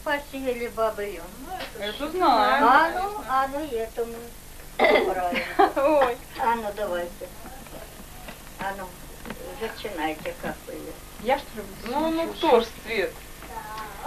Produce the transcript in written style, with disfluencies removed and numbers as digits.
посеяли бобы. Это знаю. А ну и этому. Правильно. Ой. А ну давайте. А ну, начинайте, как вы. Я что ли? Ну кто ж, Свет?